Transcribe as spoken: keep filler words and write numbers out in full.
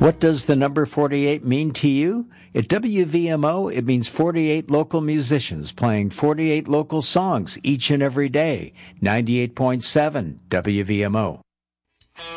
What does the number forty-eight mean to you? At W V M O, it means forty-eight local musicians playing forty-eight local songs each and every day. ninety-eight point seven W V M O.